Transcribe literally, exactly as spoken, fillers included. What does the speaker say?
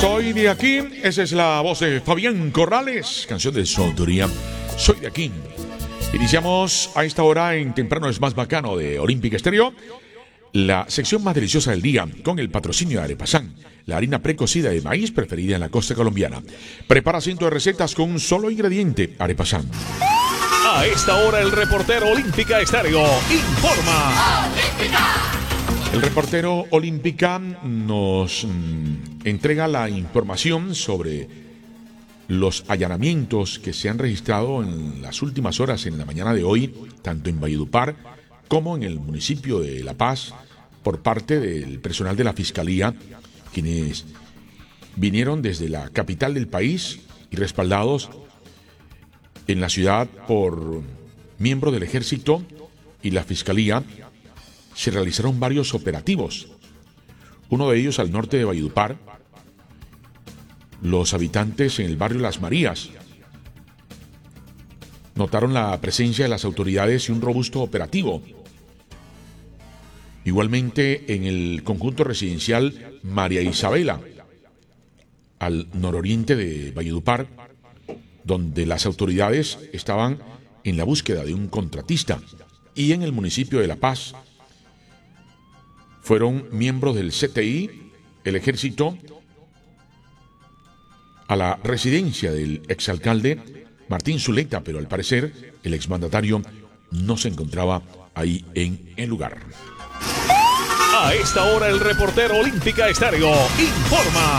Soy de aquí, esa es la voz de Fabián Corrales, canción de su autoría, Soy de aquí. Iniciamos a esta hora en Temprano es más bacano de Olímpica Estéreo, la sección más deliciosa del día, con el patrocinio de Arepasán, la harina precocida de maíz preferida en la costa colombiana. Prepara cientos de recetas con un solo ingrediente, Arepasán. A esta hora el reportero Olímpica Estéreo informa. El reportero Olímpica nos mm, entrega la información sobre los allanamientos que se han registrado en las últimas horas en la mañana de hoy, tanto en Valledupar como en el municipio de La Paz, por parte del personal de la Fiscalía, quienes vinieron desde la capital del país y respaldados en la ciudad por miembros del Ejército y la Fiscalía. Se realizaron varios operativos, uno de ellos al norte de Valledupar. Los habitantes en el barrio Las Marías notaron la presencia de las autoridades y un robusto operativo. Igualmente en el conjunto residencial María Isabela, al nororiente de Valledupar, donde las autoridades estaban en la búsqueda de un contratista, y en el municipio de La Paz fueron miembros del C T I, el Ejército, a la residencia del exalcalde Martín Zuleta, pero al parecer el exmandatario no se encontraba ahí en el lugar. A esta hora el reportero Olímpica Estéreo informa.